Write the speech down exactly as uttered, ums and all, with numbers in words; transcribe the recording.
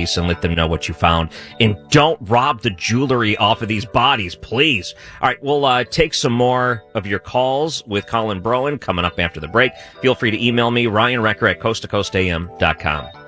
police and let them know what you found. And don't rob the jewelry off of these bodies, please. All right, we'll uh, take some more of your calls with Colin Broen coming up after the break. Feel free to email me, Ryan Recker at coast to coast a m dot com.